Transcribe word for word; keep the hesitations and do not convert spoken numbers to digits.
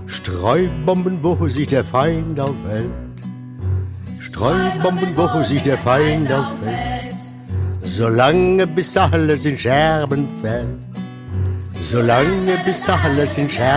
Streubomben, wo sich der Feind aufhält. Streubomben, wo sich der Feind aufhält. Solange bis alles in Scherben fällt. Solange bis alles in Scherben